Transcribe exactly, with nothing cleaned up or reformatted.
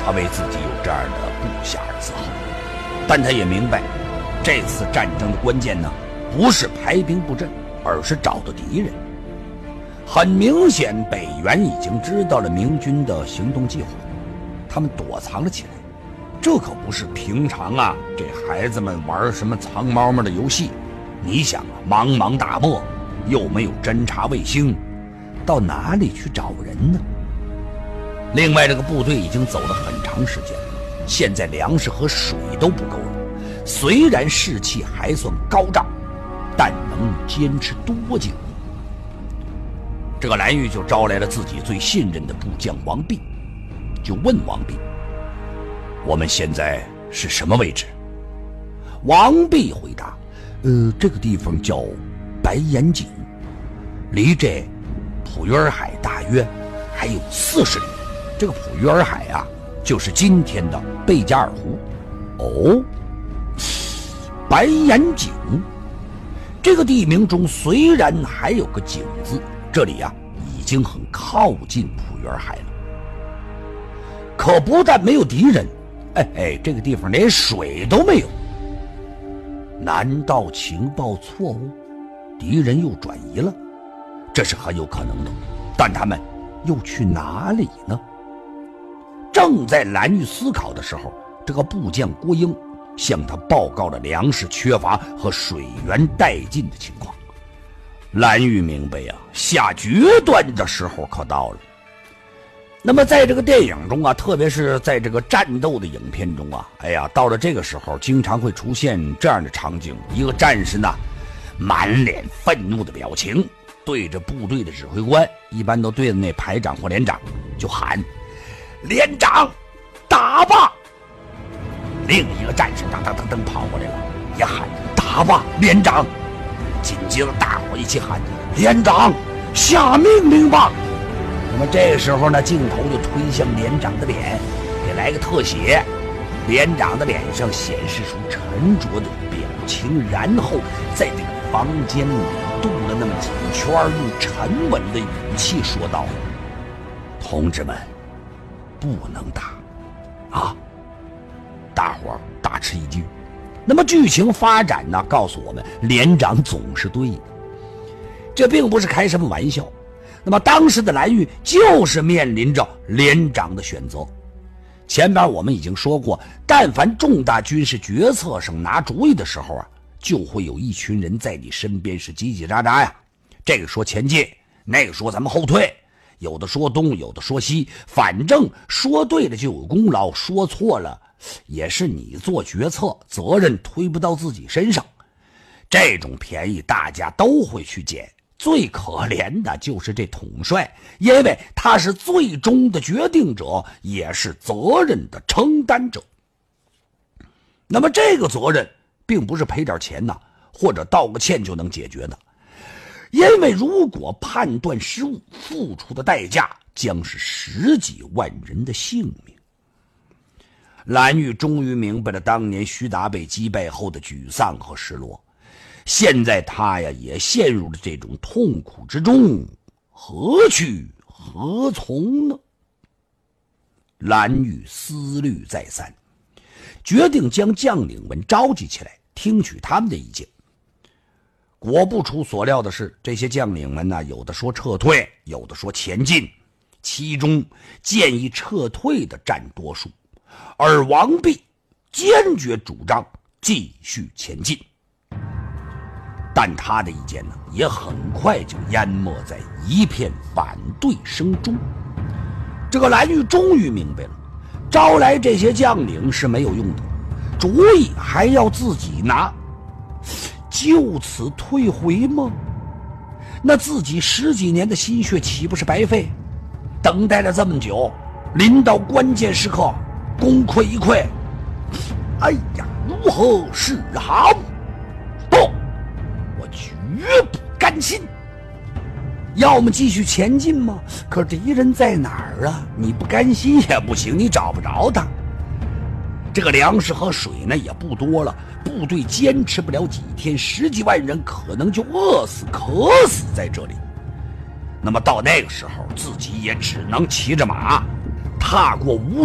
他为自己有这样的部下而自豪。但他也明白，这次战争的关键呢，不是排兵布阵，而是找到敌人。很明显，北元已经知道了明军的行动计划，他们躲藏了起来。这可不是平常啊，这孩子们玩什么藏猫猫的游戏。你想啊，茫茫大漠，又没有侦察卫星，到哪里去找人呢？另外，这个部队已经走了很长时间了，现在粮食和水都不够了。虽然士气还算高涨，但能坚持多久？这个蓝玉就招来了自己最信任的部将王弼，就问王弼：“我们现在是什么位置？”王弼回答：“呃，这个地方叫白岩井，离这普约尔海大约还有四十里。这个普约尔海啊，就是今天的贝加尔湖。”哦，白岩井这个地名中虽然还有个井字，这里啊已经很靠近普约尔海了。可不但没有敌人，哎哎，这个地方连水都没有。难道情报错误，敌人又转移了？这是很有可能的，但他们又去哪里呢？正在蓝玉思考的时候，这个部将郭英向他报告了粮食缺乏和水源殆尽的情况。蓝玉明白呀、啊，下决断的时候可到了。那么在这个电影中啊，特别是在这个战斗的影片中啊，哎呀，到了这个时候经常会出现这样的场景，一个战士呢满脸愤怒的表情，对着部队的指挥官，一般都对着那排长或连长，就喊：“连长，打吧！”另一个战士当当当当跑过来了，也喊：“打吧，连长！”紧接着大伙一起喊：“连长，下命令吧！”那么这时候呢，镜头就推向连长的脸，给来个特写，连长的脸上显示出沉着的表情，然后在这个房间里动了那么几圈，用沉稳的语气说道：“同志们，不能打啊！”大伙儿大吃一惊。那么剧情发展呢，告诉我们连长总是对的，这并不是开什么玩笑。那么当时的蓝玉就是面临着连长的选择。前边我们已经说过，但凡重大军事决策上拿主意的时候啊，就会有一群人在你身边是叽叽喳喳呀，这个说前进，那个说咱们后退，有的说东，有的说西，反正说对了就有功劳，说错了也是你做决策，责任推不到自己身上。这种便宜大家都会去捡，最可怜的就是这统帅，因为他是最终的决定者，也是责任的承担者。那么这个责任并不是赔点钱呐，或者道个歉就能解决的，因为如果判断失误，付出的代价将是十几万人的性命。蓝玉终于明白了当年徐达被击败后的沮丧和失落，现在他呀也陷入了这种痛苦之中，何去何从呢？蓝玉思虑再三，决定将将领们召集起来，听取他们的意见。果不出所料的是，这些将领们呢，有的说撤退，有的说前进，其中建议撤退的占多数，而王弼坚决主张继续前进。但他的意见呢，也很快就淹没在一片反对声中。这个蓝玉终于明白了，招来这些将领是没有用的，主意还要自己拿，就此退回吗？那自己十几年的心血岂不是白费？等待了这么久，临到关键时刻功亏一篑，哎呀，如何是好？不，我绝不甘心。要么继续前进吗？可敌人在哪儿啊？你不甘心也不行，你找不着他。这个粮食和水呢也不多了，部队坚持不了几天，十几万人可能就饿死渴死在这里。那么到那个时候，自己也只能骑着马踏过无